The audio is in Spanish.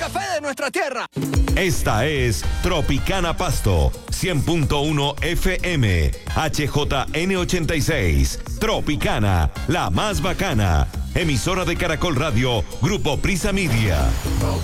café de nuestra tierra. Esta es Tropicana Pasto, 100.1 FM, HJN86. Tropicana, la más bacana. Emisora de Caracol Radio, Grupo Prisa Media.